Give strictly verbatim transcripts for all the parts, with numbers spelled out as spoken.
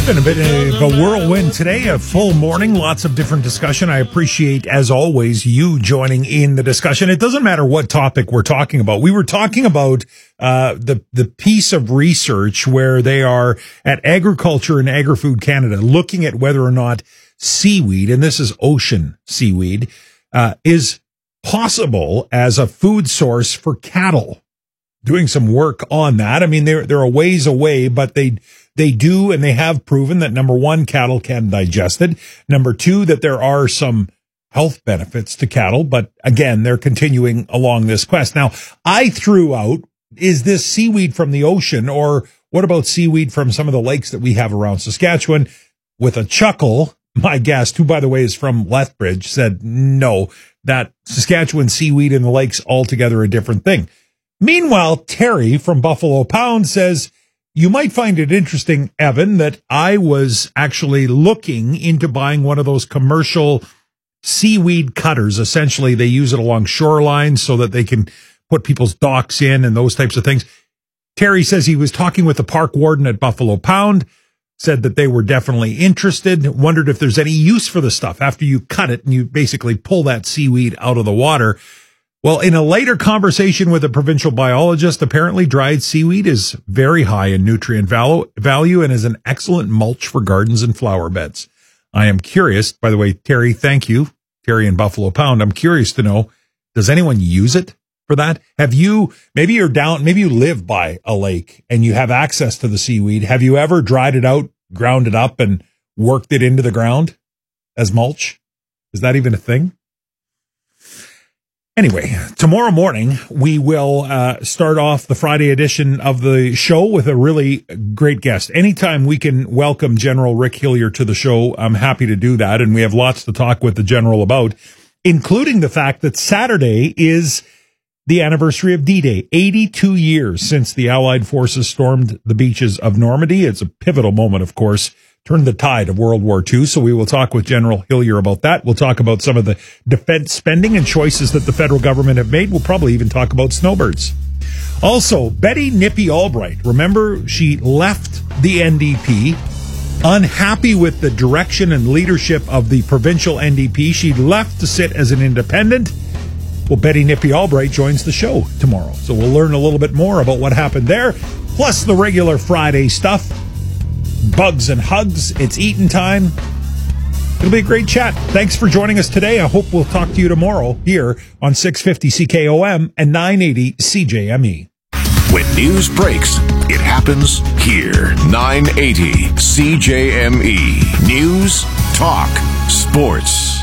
It's been a bit of a whirlwind today, a full morning, lots of different discussion. I appreciate, as always, you joining in the discussion. It doesn't matter what topic we're talking about. We were talking about uh the the piece of research where they are at Agriculture and Agri-Food Canada looking at whether or not seaweed, and this is ocean seaweed, uh is possible as a food source for cattle. Doing some work on that. I mean, they're they're a ways away, but they they do and they have proven that, number one, cattle can digest it. Number two, that there are some health benefits to cattle. But again, they're continuing along this quest. Now, I threw out, is this seaweed from the ocean, or what about seaweed from some of the lakes that we have around Saskatchewan? With a chuckle, my guest, who by the way is from Lethbridge, said no, that Saskatchewan seaweed in the lakes altogether a different thing. Meanwhile, Terry from Buffalo Pound says, you might find it interesting, Evan, that I was actually looking into buying one of those commercial seaweed cutters. Essentially, they use it along shorelines so that they can put people's docks in and those types of things. Terry says he was talking with the park warden at Buffalo Pound, said that they were definitely interested, wondered if there's any use for the stuff after you cut it and you basically pull that seaweed out of the water. Well, in a later conversation with a provincial biologist, apparently dried seaweed is very high in nutrient value and is an excellent mulch for gardens and flower beds. I am curious, by the way, Terry, thank you, Terry in Buffalo Pound. I'm curious to know, does anyone use it for that? Have you, maybe you're down, maybe you live by a lake and you have access to the seaweed. Have you ever dried it out, ground it up, and worked it into the ground as mulch? Is that even a thing? Anyway, tomorrow morning, we will uh, start off the Friday edition of the show with a really great guest. Anytime we can welcome General Rick Hillier to the show, I'm happy to do that. And we have lots to talk with the General about, including the fact that Saturday is the anniversary of D-Day, eighty-two years since the Allied forces stormed the beaches of Normandy. It's a pivotal moment, of course, turned the tide of World War Two. So we will talk with General Hillier about that. We'll talk about some of the defense spending and choices that the federal government have made. We'll probably even talk about snowbirds. Also, Betty Nippy Albright. Remember, she left the N D P, unhappy with the direction and leadership of the provincial N D P. She left to sit as an independent. Well, Betty Nippy Albright joins the show tomorrow. So we'll learn a little bit more about what happened there, plus the regular Friday stuff. Bugs and hugs. It's eating time. It'll be a great chat. Thanks for joining us today. I hope we'll talk to you tomorrow here on six fifty C K O M and nine eighty C J M E. When news breaks, it happens here. nine eighty C J M E. News, talk, sports.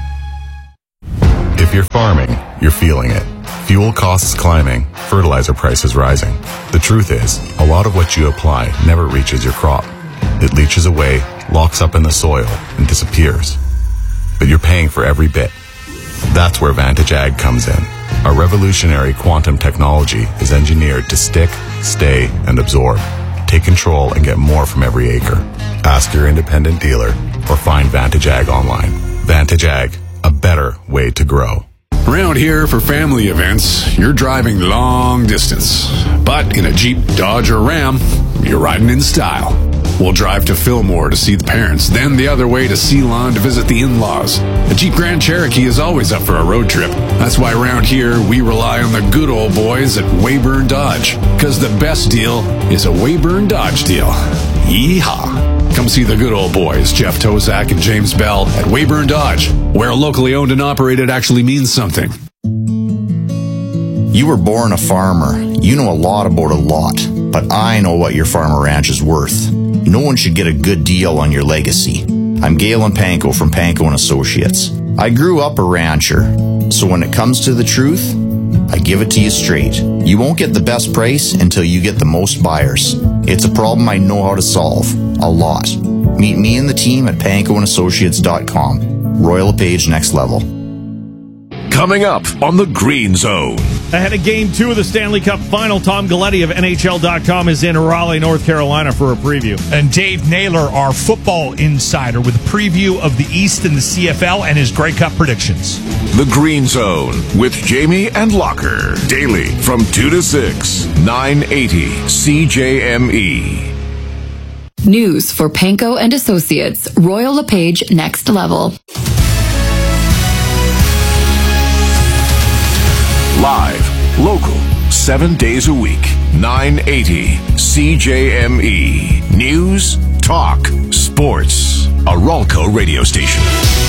If you're farming, you're feeling it. Fuel costs climbing, fertilizer prices rising. The truth is, a lot of what you apply never reaches your crop. It leaches away, locks up in the soil, and disappears. But you're paying for every bit. That's where Vantage Ag comes in. Our revolutionary quantum technology is engineered to stick, stay, and absorb. Take control and get more from every acre. Ask your independent dealer or find Vantage Ag online. Vantage Ag, a better way to grow. Around here for family events, you're driving long distance. But in a Jeep, Dodge, or Ram, you're riding in style. We'll drive to Fillmore to see the parents, then the other way to Ceylon to visit the in-laws. A Jeep Grand Cherokee is always up for a road trip. That's why around here, we rely on the good old boys at Weyburn Dodge. Because the best deal is a Weyburn Dodge deal. Yeehaw! Come see the good old boys, Jeff Tozak and James Bell, at Weyburn Dodge, where locally owned and operated actually means something. You were born a farmer. You know a lot about a lot. But I know what your farm or ranch is worth. No one should get a good deal on your legacy. I'm Galen Panko from Panko and Associates. I grew up a rancher, so when it comes to the truth, I give it to you straight. You won't get the best price until you get the most buyers. It's a problem I know how to solve. A lot. Meet me and the team at panko and associates dot com. Royal LePage Next Level. Coming up on the Green Zone. Ahead of Game two of the Stanley Cup Final, Tom Galletti of N H L dot com is in Raleigh, North Carolina for a preview. And Dave Naylor, our football insider, with a preview of the East and the C F L and his Grey Cup predictions. The Green Zone with Jamie and Locker. Daily from two to six, nine eighty C J M E. News for Panko and Associates, Royal LePage Next Level. Live, local, seven days a week, nine eighty C J M E. News, talk, sports. A Ralco radio station.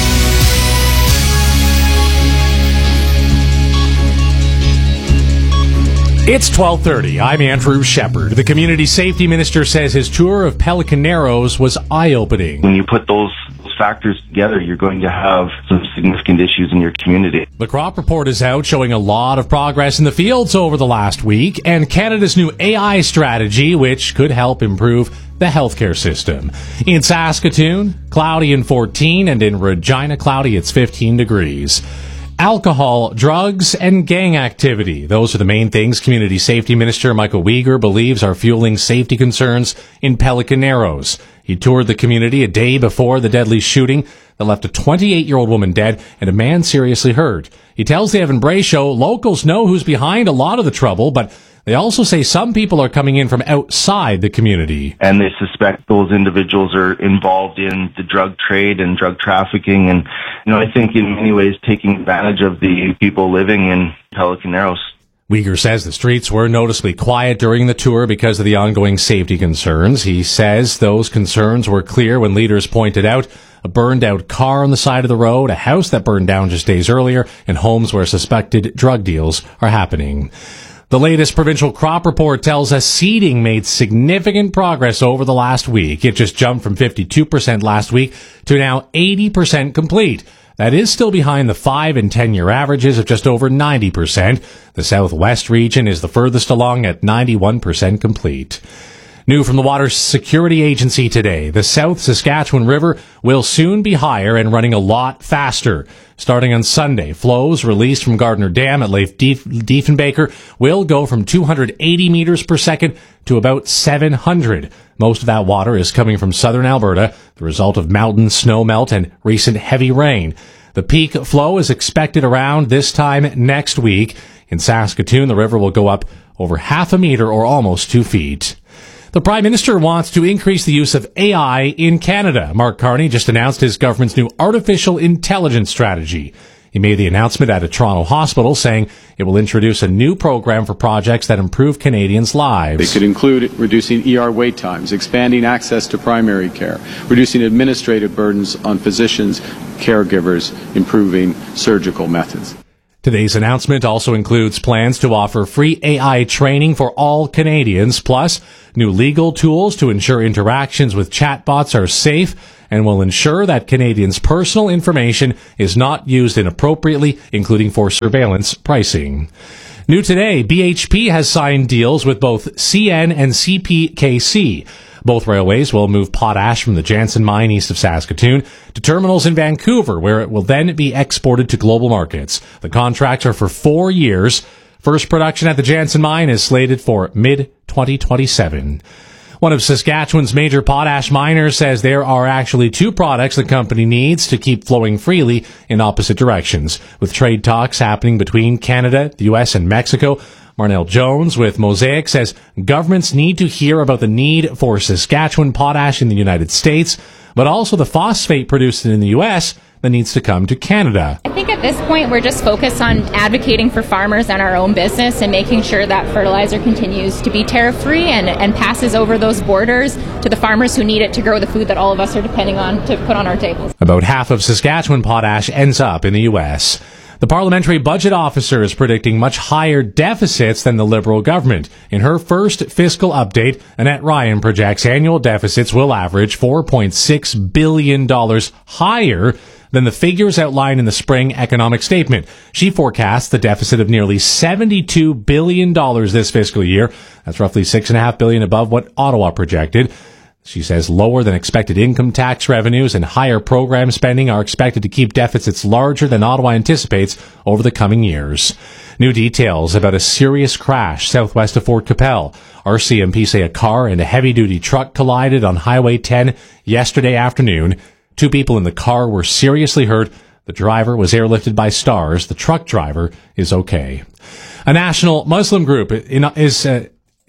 It's twelve thirty. I'm Andrew Shepard. The community safety minister says his tour of Pelican Narrows was eye-opening. When you put those factors together, you're going to have some significant issues in your community. The crop report is out showing a lot of progress in the fields over the last week, and Canada's new A I strategy, which could help improve the healthcare system. In Saskatoon, cloudy and fourteen, and in Regina, cloudy, it's fifteen degrees. Alcohol, drugs, and gang activity. Those are the main things Community Safety Minister Michael Uyghur believes are fueling safety concerns in Pelican Narrows. He toured the community a day before the deadly shooting that left a twenty-eight-year-old woman dead and a man seriously hurt. He tells the Evan Bray Show locals know who's behind a lot of the trouble, but they also say some people are coming in from outside the community. And they suspect those individuals are involved in the drug trade and drug trafficking and, you know, I think in many ways taking advantage of the people living in Pelican Narrows. Uyghur says the streets were noticeably quiet during the tour because of the ongoing safety concerns. He says those concerns were clear when leaders pointed out a burned-out car on the side of the road, a house that burned down just days earlier, and homes where suspected drug deals are happening. The latest provincial crop report tells us seeding made significant progress over the last week. It just jumped from fifty-two percent last week to now eighty percent complete. That is still behind the five and ten-year averages of just over ninety percent. The Southwest region is the furthest along at ninety-one percent complete. New from the Water Security Agency today, the South Saskatchewan River will soon be higher and running a lot faster. Starting on Sunday, flows released from Gardner Dam at Lake Diefenbaker will go from two hundred eighty meters per second to about seven hundred. Most of that water is coming from southern Alberta, the result of mountain snow melt and recent heavy rain. The peak flow is expected around this time next week. In Saskatoon, the river will go up over half a meter or almost two feet. The Prime Minister wants to increase the use of A I in Canada. Mark Carney just announced his government's new artificial intelligence strategy. He made the announcement at a Toronto hospital, saying it will introduce a new program for projects that improve Canadians' lives. They could include reducing E R wait times, expanding access to primary care, reducing administrative burdens on physicians, caregivers, improving surgical methods. Today's announcement also includes plans to offer free A I training for all Canadians, plus new legal tools to ensure interactions with chatbots are safe and will ensure that Canadians' personal information is not used inappropriately, including for surveillance pricing. New today, B H P has signed deals with both C N and C P K C. Both railways will move potash from the Jansen mine east of Saskatoon to terminals in Vancouver, where it will then be exported to global markets. The contracts are for four years. First production at the Jansen mine is slated for mid twenty twenty-seven. One of Saskatchewan's major potash miners says there are actually two products the company needs to keep flowing freely in opposite directions. With trade talks happening between Canada, the U S, and Mexico, Marnell Jones with Mosaic says governments need to hear about the need for Saskatchewan potash in the United States, but also the phosphate produced in the U S that needs to come to Canada. I think at this point we're just focused on advocating for farmers and our own business and making sure that fertilizer continues to be tariff-free and, and passes over those borders to the farmers who need it to grow the food that all of us are depending on to put on our tables. About half of Saskatchewan potash ends up in the U S. The Parliamentary Budget Officer is predicting much higher deficits than the Liberal government. In her first fiscal update, Annette Ryan projects annual deficits will average four point six billion dollars higher than the figures outlined in the spring economic statement. She forecasts the deficit of nearly seventy-two billion dollars this fiscal year. That's roughly six point five billion dollars above what Ottawa projected. She says lower than expected income tax revenues and higher program spending are expected to keep deficits larger than Ottawa anticipates over the coming years. New details about a serious crash southwest of Fort Capel. R C M P say a car and a heavy-duty truck collided on Highway ten yesterday afternoon. Two people in the car were seriously hurt. The driver was airlifted by Stars. The truck driver is okay. A national Muslim group is... Uh,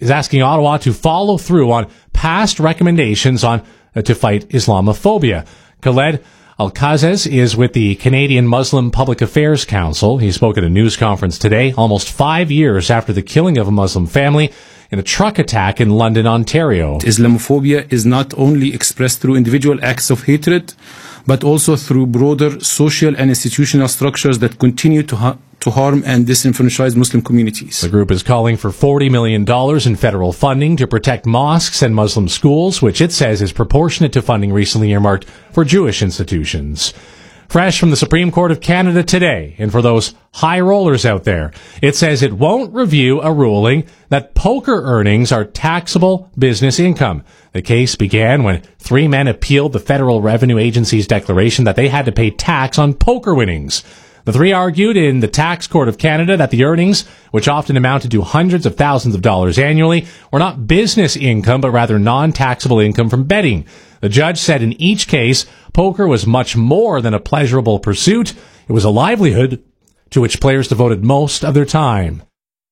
is asking Ottawa to follow through on past recommendations on uh, to fight Islamophobia. Khaled Alcazez is with the Canadian Muslim Public Affairs Council. He spoke at a news conference today, almost five years after the killing of a Muslim family in a truck attack in London, Ontario. Islamophobia is not only expressed through individual acts of hatred, but also through broader social and institutional structures that continue to ha- to harm and disenfranchise Muslim communities. The group is calling for forty million dollars in federal funding to protect mosques and Muslim schools, which it says is proportionate to funding recently earmarked for Jewish institutions. Fresh from the Supreme Court of Canada today, and for those high rollers out there, it says it won't review a ruling that poker earnings are taxable business income. The case began when three men appealed the Federal Revenue Agency's declaration that they had to pay tax on poker winnings. The three argued in the Tax Court of Canada that the earnings, which often amounted to hundreds of thousands of dollars annually, were not business income, but rather non-taxable income from betting. The judge said in each case, poker was much more than a pleasurable pursuit. It was a livelihood to which players devoted most of their time.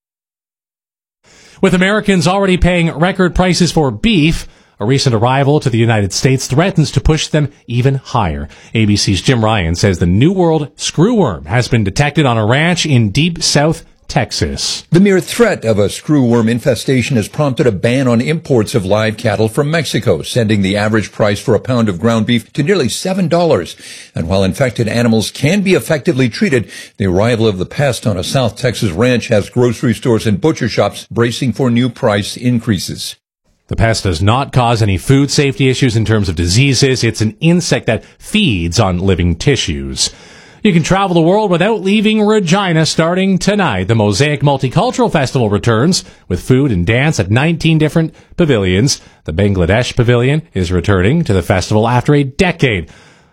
With Americans already paying record prices for beef, a recent arrival to the United States threatens to push them even higher. A B C's Jim Ryan says the New World screwworm has been detected on a ranch in Deep South Texas. The mere threat of a screwworm infestation has prompted a ban on imports of live cattle from Mexico, sending the average price for a pound of ground beef to nearly seven dollars. And while infected animals can be effectively treated, the arrival of the pest on a South Texas ranch has grocery stores and butcher shops bracing for new price increases. The pest does not cause any food safety issues in terms of diseases. It's an insect that feeds on living tissues. You can travel the world without leaving Regina starting tonight. The Mosaic Multicultural Festival returns with food and dance at nineteen different pavilions. The Bangladesh Pavilion is returning to the festival after a decade.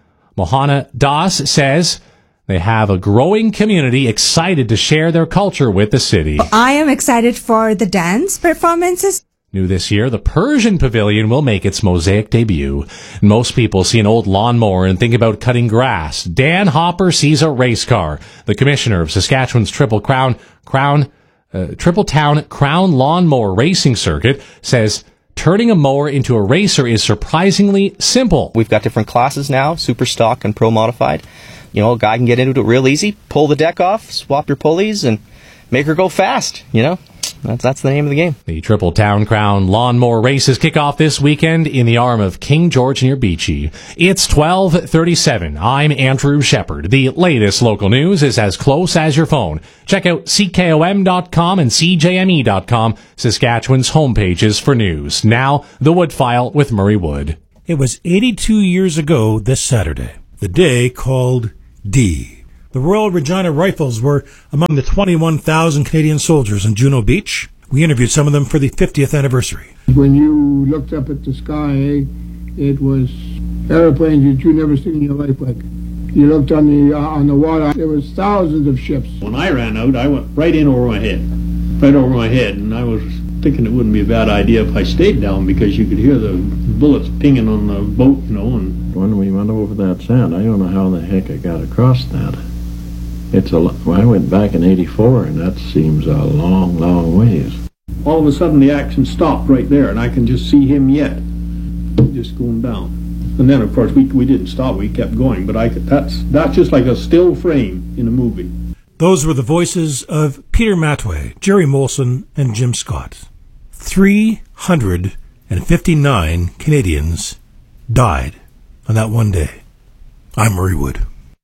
Mohana Das says they have a growing community excited to share their culture with the city. I am excited for the dance performances. New this year, the Persian Pavilion will make its Mosaic debut. Most people see an old lawnmower and think about cutting grass. Dan Hopper sees a race car. The commissioner of Saskatchewan's Triple Crown, Crown, uh, Triple Town Crown Lawnmower Racing Circuit says turning a mower into a racer is surprisingly simple. We've got different classes now, super stock and pro modified. You know, a guy can get into it real easy, pull the deck off, swap your pulleys, and make her go fast, you know? That's, that's the name of the game. The Triple Town Crown Lawnmower Races kick off this weekend in the arm of King George near Beachy. It's twelve thirty-seven. I'm Andrew Shepard. The latest local news is as close as your phone. Check out C K O M dot com and C J M E dot com, Saskatchewan's homepages for news. Now, the Wood File with Murray Wood. It was eighty-two years ago this Saturday, the day called D. The Royal Regina Rifles were among the twenty-one thousand Canadian soldiers in Juno Beach. We interviewed some of them for the fiftieth anniversary. When you looked up at the sky, it was airplanes that you never seen in your life. Like you looked on the uh, on the water, there was thousands of ships. When I ran out, I went right in over my head, right over my head, and I was thinking it wouldn't be a bad idea if I stayed down because you could hear the bullets pinging on the boat, you know. And when we went over that sand, I don't know how the heck I got across that. It's a. Well, I went back in eighty-four, and that seems a long, long ways. All of a sudden, the action stopped right there, and I can just see him yet, just going down. And then, of course, we we didn't stop; we kept going. But I that's that's just like a still frame in a movie. Those were the voices of Peter Matway, Jerry Molson, and Jim Scott. Three hundred and fifty-nine Canadians died on that one day. I'm Murray Wood.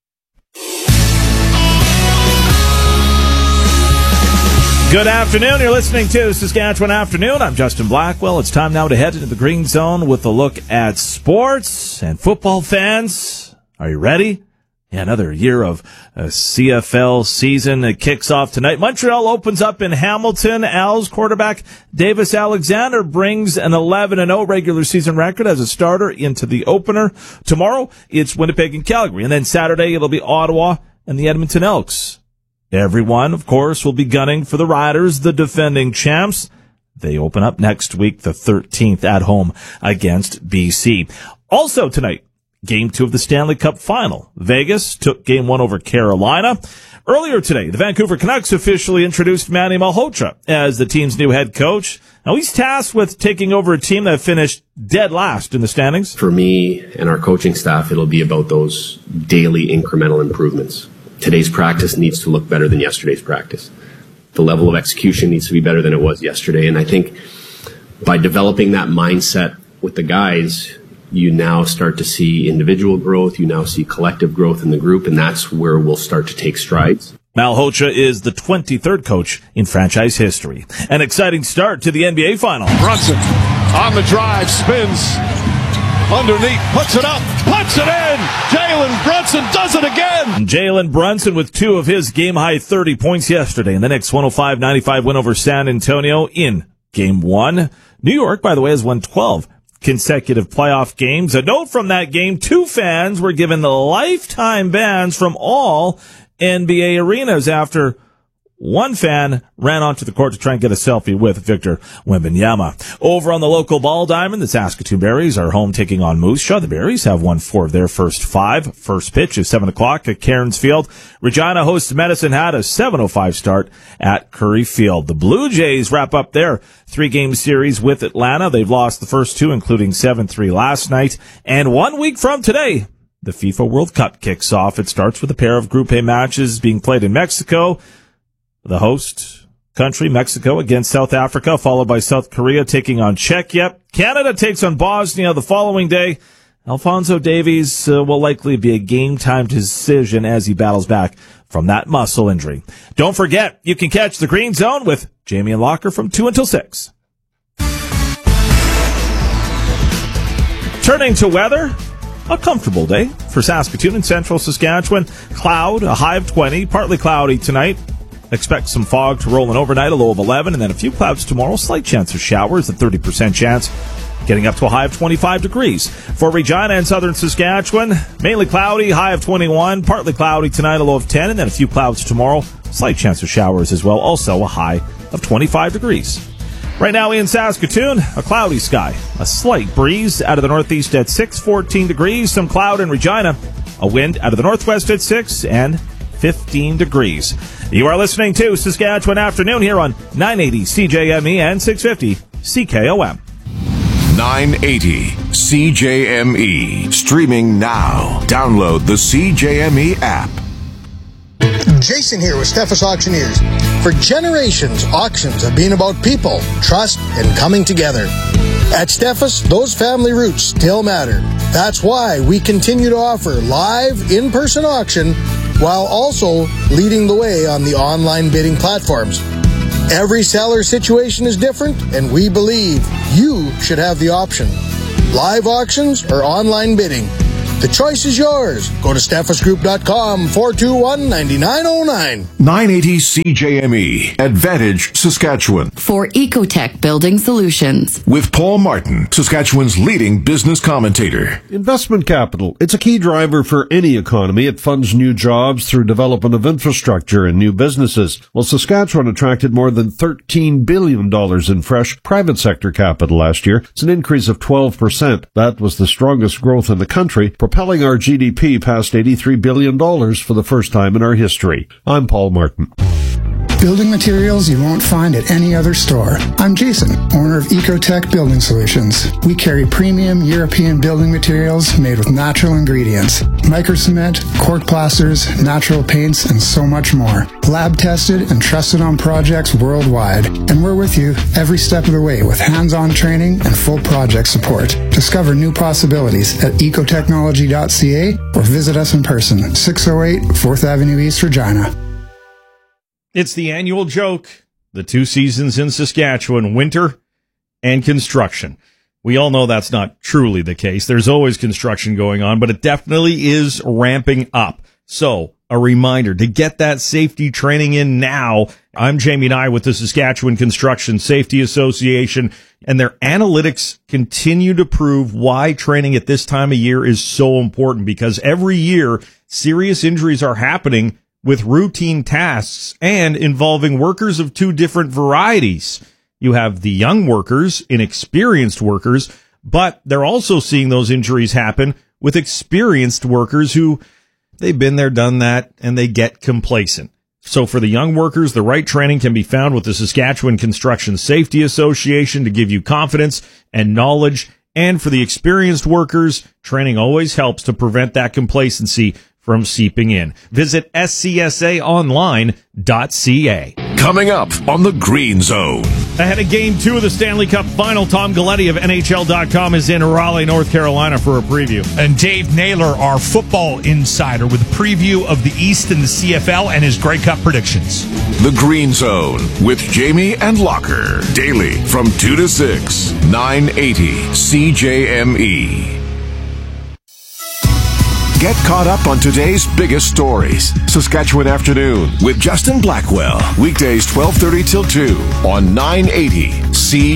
Good afternoon. You're listening to Saskatchewan Afternoon. I'm Justin Blackwell. It's time now to head into the Green Zone with a look at sports and football fans. Are you ready? Yeah, another year of a C F L season. It kicks off tonight. Montreal opens up in Hamilton. Al's quarterback Davis Alexander brings an eleven and oh regular season record as a starter into the opener. Tomorrow, it's Winnipeg and Calgary. And then Saturday, it'll be Ottawa and the Edmonton Elks. Everyone, of course, will be gunning for the Riders, the defending champs. They open up next week, the thirteenth, at home against B C. Also tonight, Game two of the Stanley Cup Final. Vegas took Game one over Carolina. Earlier today, the Vancouver Canucks officially introduced Manny Malhotra as the team's new head coach. Now, he's tasked with taking over a team that finished dead last in the standings. For me and our coaching staff, it'll be about those daily incremental improvements. Today's practice needs to look better than yesterday's practice. The level of execution needs to be better than it was yesterday. And I think by developing that mindset with the guys, you now start to see individual growth. You now see collective growth in the group, and that's where we'll start to take strides. Malhotra is the twenty-third coach in franchise history. An exciting start to the N B A Final. Brunson on the drive, spins underneath, puts it up, puts it in. Jalen Brunson does it again. Jalen Brunson with two of his game-high thirty points yesterday in the Knicks' one oh five ninety-five win over San Antonio in Game one. New York, by the way, has won twelve consecutive playoff games. A note from that game, two fans were given the lifetime bans from all N B A arenas after one fan ran onto the court to try and get a selfie with Victor Wembanyama. Over on the local ball diamond, the Saskatoon Berries are home taking on Moose Jaw. The Berries have won four of their first five. First pitch is seven o'clock at Cairns Field. Regina hosts Medicine Hat, a seven oh five start at Curry Field. The Blue Jays wrap up their three-game series with Atlanta. They've lost the first two, including seven three last night. And one week from today, the FIFA World Cup kicks off. It starts with a pair of Group A matches being played in Mexico. The host country, Mexico, against South Africa, followed by South Korea taking on Czechia. Canada takes on Bosnia the following day. Alphonso Davies uh, will likely be a game-time decision as he battles back from that muscle injury. Don't forget, you can catch the Green Zone with Jamie and Locker from two until six. Turning to weather, a comfortable day for Saskatoon and central Saskatchewan. Cloud, a high of twenty, partly cloudy tonight. Expect some fog to roll in overnight, a low of eleven, and then a few clouds tomorrow. Slight chance of showers, a thirty percent chance, getting up to a high of twenty-five degrees. For Regina and southern Saskatchewan, mainly cloudy, high of twenty-one, partly cloudy tonight, a low of ten, and then a few clouds tomorrow. Slight chance of showers as well, also a high of twenty-five degrees. Right now in Saskatoon, a cloudy sky, a slight breeze out of the northeast at six, fourteen degrees, some cloud in Regina, a wind out of the northwest at six, and fifteen degrees. You are listening to Saskatchewan Afternoon here on nine eighty C J M E and six fifty C K O M. nine eighty C J M E. Streaming now. Download the C J M E app. Jason here with Steffes Auctioneers. For generations, auctions have been about people, trust, and coming together. At Steffes, those family roots still matter. That's why we continue to offer live, in-person auction while also leading the way on the online bidding platforms. Every seller situation is different, and we believe you should have the option. Live auctions or online bidding. The choice is yours. Go to steffes group dot com, four two one, nine nine zero nine. nine eighty C J M E, Advantage, Saskatchewan. For Ecotech Building Solutions. With Paul Martin, Saskatchewan's leading business commentator. Investment capital. It's a key driver for any economy. It funds new jobs through development of infrastructure and new businesses. Well, Saskatchewan attracted more than thirteen billion dollars in fresh private sector capital last year. It's an increase of twelve percent. That was the strongest growth in the country, propelling our G D P past eighty-three billion dollars for the first time in our history. I'm Paul Martin. Building materials you won't find at any other store. I'm Jason, owner of Ecotech Building Solutions. We carry premium European building materials made with natural ingredients. Micro-cement, cork plasters, natural paints, and so much more. Lab tested and trusted on projects worldwide. And we're with you every step of the way with hands-on training and full project support. Discover new possibilities at ecotechnology dot c a or visit us in person, six oh eight fourth Avenue East, Regina. It's the annual joke, the two seasons in Saskatchewan, winter and construction. We all know that's not truly the case. There's always construction going on, but it definitely is ramping up. So, a reminder to get that safety training in now. I'm Jamie Nye with the Saskatchewan Construction Safety Association, and their analytics continue to prove why training at this time of year is so important, because every year serious injuries are happening with routine tasks and involving workers of two different varieties. You have the young workers, inexperienced workers, but they're also seeing those injuries happen with experienced workers who they've been there, done that, and they get complacent. So for the young workers, the right training can be found with the Saskatchewan Construction Safety Association to give you confidence and knowledge. And for the experienced workers, training always helps to prevent that complacency from seeping in. Visit S C S A online dot C A. Coming up on the Green Zone. Ahead of Game two of the Stanley Cup Final, Tom Galletti of N H L dot com is in Raleigh, North Carolina for a preview. And Dave Naylor, our football insider, with a preview of the East and the C F L and his Grey Cup predictions. The Green Zone with Jamie and Locker. Daily from two to six, nine eighty C J M E. Get caught up on today's biggest stories. Saskatchewan Afternoon with Justin Blackwell. Weekdays twelve thirty till two on nine eighty C J M E.